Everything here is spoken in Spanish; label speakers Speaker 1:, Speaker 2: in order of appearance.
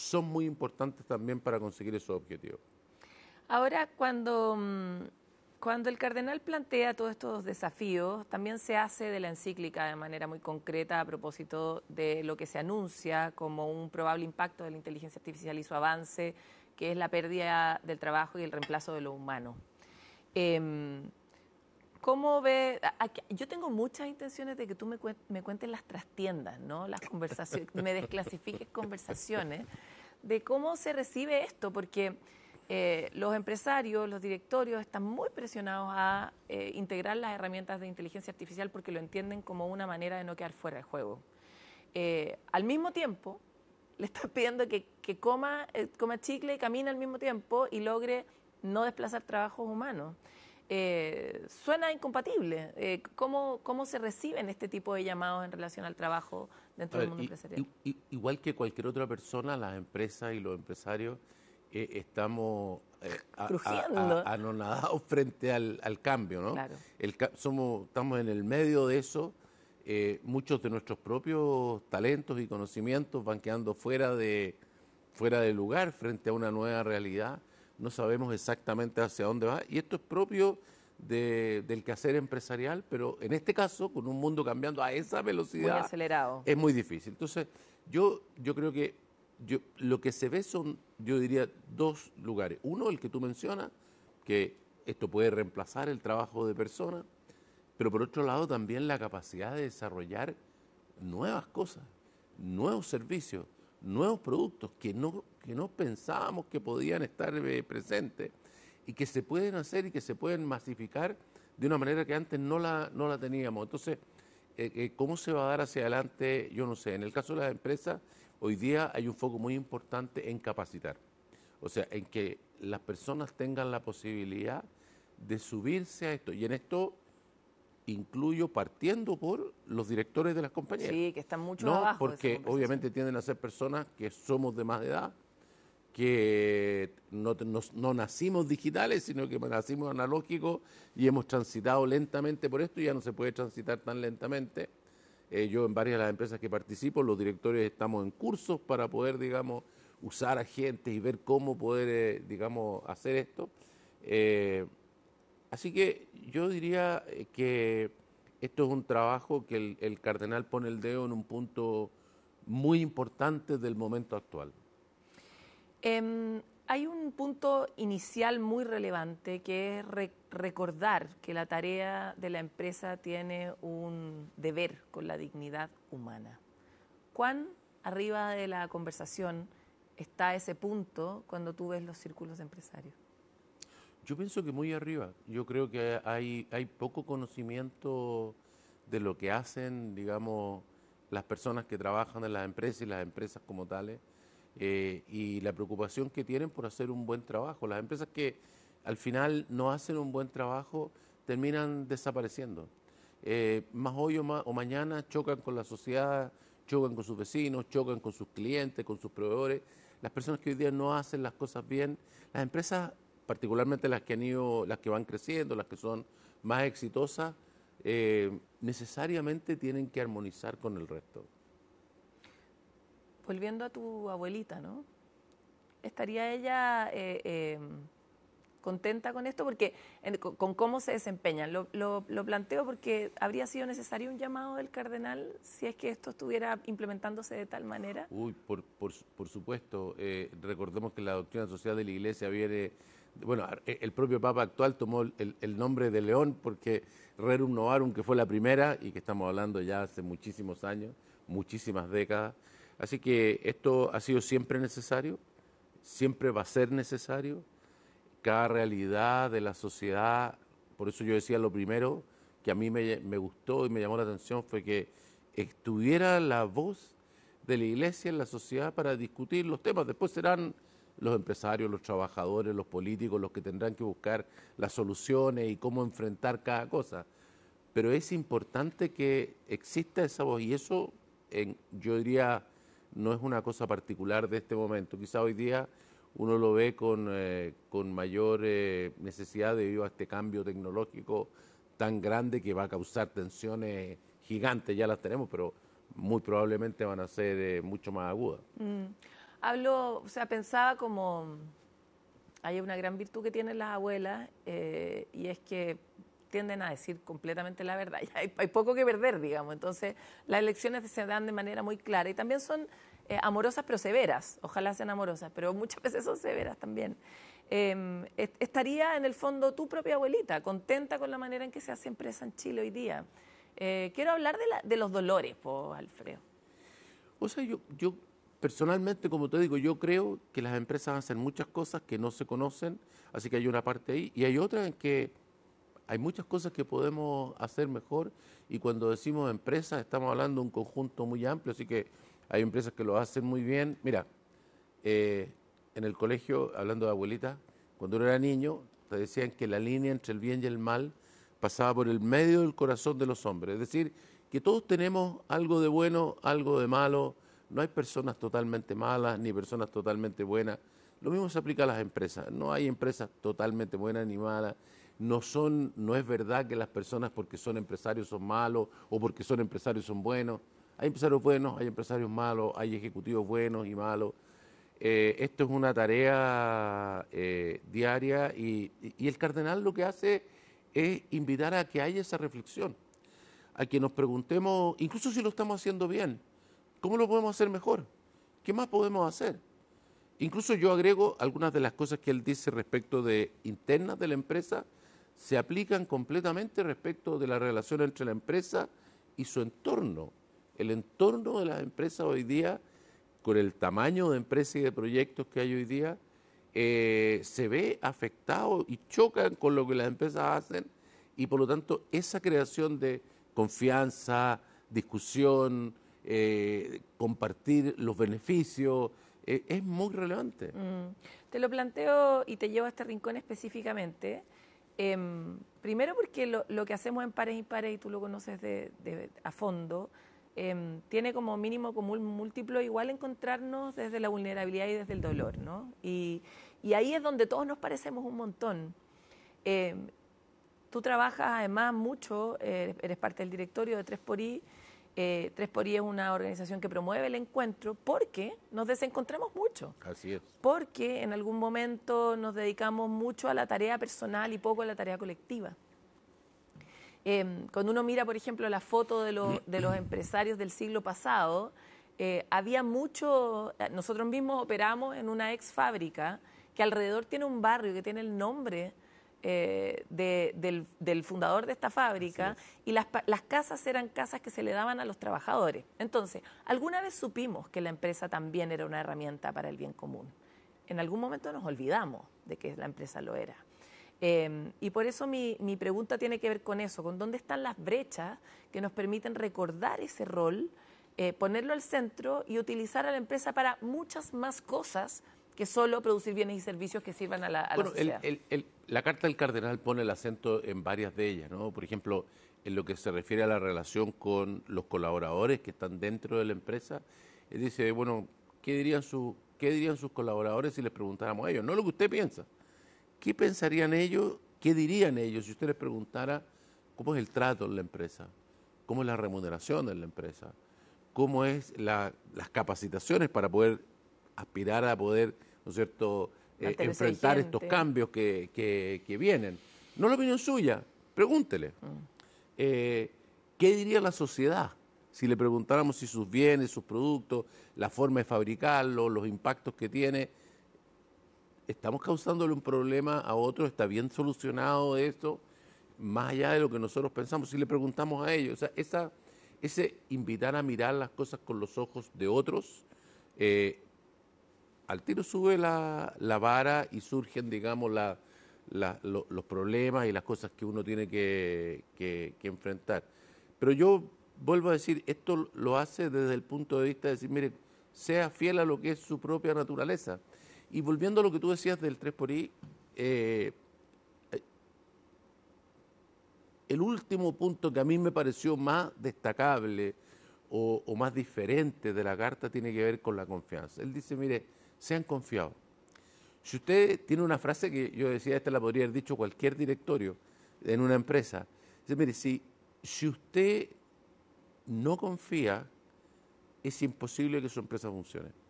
Speaker 1: son muy importantes también para conseguir esos objetivos.
Speaker 2: Ahora, cuando el cardenal plantea todos estos desafíos, también se hace de la encíclica de manera muy concreta a propósito de lo que se anuncia como un probable impacto de la inteligencia artificial y su avance, que es la pérdida del trabajo y el reemplazo de lo humano. ¿Cómo ve? Yo tengo muchas intenciones de que tú me cuentes las trastiendas, ¿no? Las conversaciones, me desclasifiques conversaciones de cómo se recibe esto, porque los empresarios, los directorios están muy presionados a integrar las herramientas de inteligencia artificial porque lo entienden como una manera de no quedar fuera del juego. Al mismo tiempo, le están pidiendo que coma chicle y camine al mismo tiempo y logre no desplazar trabajos humanos. Suena incompatible. ¿Cómo se reciben este tipo de llamados en relación al trabajo dentro del mundo empresarial?
Speaker 1: Igual que cualquier otra persona, las empresas y los empresarios estamos
Speaker 2: Crujiendo.
Speaker 1: anonadados frente al cambio, ¿no?
Speaker 2: Claro.
Speaker 1: Estamos en el medio de eso. Muchos de nuestros propios talentos y conocimientos van quedando fuera de lugar frente a una nueva realidad. No sabemos exactamente hacia dónde va, y esto es propio del quehacer empresarial, pero en este caso, con un mundo cambiando a esa velocidad,
Speaker 2: muy acelerado,
Speaker 1: es muy difícil. Entonces, yo creo que lo que se ve son, yo diría, dos lugares. Uno, el que tú mencionas, que esto puede reemplazar el trabajo de personas, pero por otro lado también la capacidad de desarrollar nuevas cosas, nuevos servicios, nuevos productos que no pensábamos que podían estar presentes y que se pueden hacer y que se pueden masificar de una manera que antes no la teníamos. Entonces, ¿cómo se va a dar hacia adelante? Yo no sé. En el caso de las empresas, hoy día hay un foco muy importante en capacitar. O sea, en que las personas tengan la posibilidad de subirse a esto. Y en esto incluyo partiendo por los directores de las compañías.
Speaker 2: Sí, que están mucho
Speaker 1: No,
Speaker 2: abajo de esa
Speaker 1: porque
Speaker 2: conversación.
Speaker 1: obviamente tienden a ser personas que somos de más edad, que no nacimos digitales, sino que nacimos analógicos y hemos transitado lentamente por esto y ya no se puede transitar tan lentamente. Yo en varias de las empresas que participo, los directores estamos en cursos para poder, digamos, usar agentes y ver cómo poder, digamos, hacer esto. Así que yo diría que esto es un trabajo que el cardenal pone el dedo en un punto muy importante del momento actual.
Speaker 2: Hay un punto inicial muy relevante que es recordar que la tarea de la empresa tiene un deber con la dignidad humana. ¿Cuán arriba de la conversación está ese punto cuando tú ves los círculos de empresarios?
Speaker 1: Yo pienso que muy arriba. Yo creo que hay poco conocimiento de lo que hacen, digamos, las personas que trabajan en las empresas y las empresas como tales, y la preocupación que tienen por hacer un buen trabajo. Las empresas que al final no hacen un buen trabajo terminan desapareciendo. Más hoy o mañana chocan con la sociedad, chocan con sus vecinos, chocan con sus clientes, con sus proveedores. Las personas que hoy día no hacen las cosas bien, las empresas, particularmente las que van creciendo, las que son más exitosas, necesariamente tienen que armonizar con el resto.
Speaker 2: Volviendo a tu abuelita, ¿no? ¿Estaría ella contenta con esto? Porque con cómo se desempeñan. Lo planteo porque habría sido necesario un llamado del cardenal si es que esto estuviera implementándose de tal manera.
Speaker 1: Uy, por supuesto. Recordemos que la doctrina social de la Iglesia viene... Bueno, el propio Papa actual tomó el nombre de León porque Rerum Novarum, que fue la primera y que estamos hablando ya hace muchísimos años, muchísimas décadas. Así que esto ha sido siempre necesario, siempre va a ser necesario. Cada realidad de la sociedad, por eso yo decía lo primero que a mí me gustó y me llamó la atención fue que estuviera la voz de la Iglesia en la sociedad para discutir los temas. Después serán los empresarios, los trabajadores, los políticos los que tendrán que buscar las soluciones y cómo enfrentar cada cosa. Pero es importante que exista esa voz y eso, yo diría, no es una cosa particular de este momento. Quizá hoy día uno lo ve con mayor necesidad debido a este cambio tecnológico tan grande que va a causar tensiones gigantes, ya las tenemos, pero muy probablemente van a ser mucho más agudas.
Speaker 2: hablo, o sea, pensaba como, hay una gran virtud que tienen las abuelas y es que tienden a decir completamente la verdad. Y hay poco que perder, digamos. Entonces, las elecciones se dan de manera muy clara y también son amorosas pero severas. Ojalá sean amorosas, pero muchas veces son severas también. Estaría en el fondo tu propia abuelita, contenta con la manera en que se hace empresa en Chile hoy día. Quiero hablar de los dolores, Alfredo.
Speaker 1: O sea, yo personalmente, como te digo, yo creo que las empresas hacen muchas cosas que no se conocen, así que hay una parte ahí, y hay otra en que hay muchas cosas que podemos hacer mejor, y cuando decimos empresas estamos hablando de un conjunto muy amplio, así que hay empresas que lo hacen muy bien. Mira, en el colegio, hablando de abuelita, cuando uno era niño, te decían que la línea entre el bien y el mal pasaba por el medio del corazón de los hombres. Es decir, que todos tenemos algo de bueno, algo de malo. No hay personas totalmente malas ni personas totalmente buenas. Lo mismo se aplica a las empresas. No hay empresas totalmente buenas ni malas. No es verdad que las personas porque son empresarios son malos o porque son empresarios son buenos. Hay empresarios buenos, hay empresarios malos, hay ejecutivos buenos y malos. Esto es una tarea diaria y el cardenal lo que hace es invitar a que haya esa reflexión, a que nos preguntemos, incluso si lo estamos haciendo bien, ¿cómo lo podemos hacer mejor? ¿Qué más podemos hacer? Incluso yo agrego algunas de las cosas que él dice respecto de internas de la empresa, se aplican completamente respecto de la relación entre la empresa y su entorno. El entorno de las empresas hoy día, con el tamaño de empresas y de proyectos que hay hoy día, se ve afectado y chocan con lo que las empresas hacen y por lo tanto esa creación de confianza, discusión, compartir los beneficios, es muy relevante.
Speaker 2: Te lo planteo y te llevo a este rincón específicamente. Primero porque lo que hacemos en Pares y Pares, y tú lo conoces a fondo, tiene como mínimo común múltiplo igual encontrarnos desde la vulnerabilidad y desde el dolor, ¿no? Y ahí es donde todos nos parecemos un montón. Tú trabajas además mucho, eres parte del directorio de 3xI. 3xI es una organización que promueve el encuentro porque nos desencontramos mucho.
Speaker 1: Así es.
Speaker 2: Porque en algún momento nos dedicamos mucho a la tarea personal y poco a la tarea colectiva. Cuando uno mira, por ejemplo, la foto de los empresarios del siglo pasado, había mucho, nosotros mismos operamos en una ex fábrica que alrededor tiene un barrio que tiene el nombre del fundador de esta fábrica y las casas eran casas que se le daban a los trabajadores. Entonces, alguna vez supimos que la empresa también era una herramienta para el bien común. En algún momento nos olvidamos de que la empresa lo era. Y por eso mi pregunta tiene que ver con eso, con dónde están las brechas que nos permiten recordar ese rol, ponerlo al centro y utilizar a la empresa para muchas más cosas que solo producir bienes y servicios que sirvan a la sociedad.
Speaker 1: La Carta del Cardenal pone el acento en varias de ellas, ¿no? Por ejemplo, en lo que se refiere a la relación con los colaboradores que están dentro de la empresa, él dice, bueno, ¿qué dirían sus colaboradores si les preguntáramos a ellos? No lo que usted piensa. ¿Qué pensarían ellos, qué dirían ellos si usted les preguntara cómo es el trato en la empresa, cómo es la remuneración en la empresa, cómo es las capacitaciones para poder aspirar a poder, ¿no es cierto?, enfrentar estos cambios que vienen? No la opinión suya, pregúntele. ¿Qué diría la sociedad si le preguntáramos si sus bienes, sus productos, la forma de fabricarlos, los impactos que tiene, estamos causándole un problema a otros? ¿Está bien solucionado esto? Más allá de lo que nosotros pensamos, si le preguntamos a ellos, o sea, ese invitar a mirar las cosas con los ojos de otros, al tiro sube la vara y surgen, digamos, los problemas y las cosas que uno tiene que enfrentar. Pero yo vuelvo a decir, esto lo hace desde el punto de vista de decir, mire, sea fiel a lo que es su propia naturaleza. Y volviendo a lo que tú decías del 3xI, el último punto que a mí me pareció más destacable o más diferente de la carta tiene que ver con la confianza. Él dice, mire, sean confiados. Si usted tiene una frase que yo decía, esta la podría haber dicho cualquier directorio en una empresa, dice, mire, si usted no confía, es imposible que su empresa funcione.